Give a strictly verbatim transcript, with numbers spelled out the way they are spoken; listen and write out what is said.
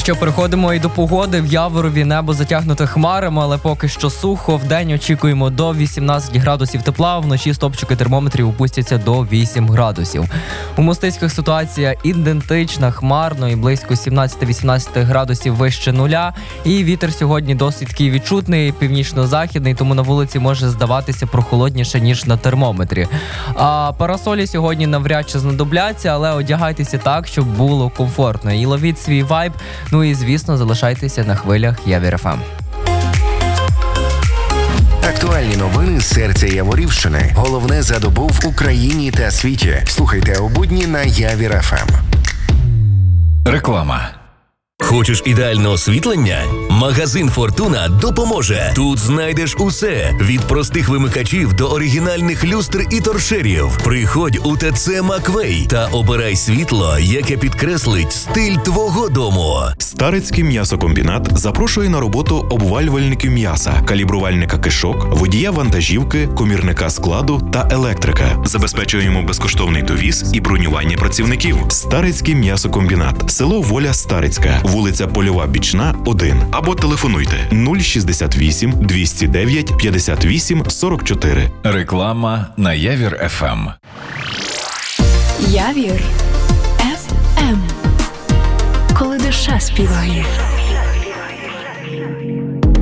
що, переходимо і до погоди. В Яворові небо затягнуте хмарами, але поки що сухо. Вдень очікуємо до вісімнадцять градусів тепла, вночі стопчики термометрів опустяться до вісім градусів. У Мостицьких ситуація ідентична, хмарно і близько сімнадцять-вісімнадцять градусів вище нуля. І вітер сьогодні досить такий відчутний, північно-західний, тому на вулиці може здаватися прохолодніше, ніж на термометрі. А парасолі сьогодні навряд чи знадобляться, але одягайтеся так, щоб було комфортно. І ловіть свій вайб, ну і, звісно, залишайтеся на хвилях Явір еф ем. Актуальні новини з серця Яворівщини. Головне за добу в Україні та світі. Слухайте у будні на Явір еф ем. Реклама. Хочеш ідеальне освітлення? Магазин «Фортуна» допоможе. Тут знайдеш усе – від простих вимикачів до оригінальних люстр і торшерів. Приходь у ТЦ «Маквей» та обирай світло, яке підкреслить стиль твого дому. Старицький м'ясокомбінат запрошує на роботу обвалювальників м'яса, калібрувальника кишок, водія вантажівки, комірника складу та електрика. Забезпечуємо безкоштовний довіз і бронювання працівників. Старицький м'ясокомбінат. Село Воля Старицька. Вулиця Польова Бічна, один. Або телефонуйте нуль шістдесят вісім двісті дев'ять п'ятдесят вісім сорок чотири. Реклама на Явір еф ем. Явір еф ем. Коли душа співає.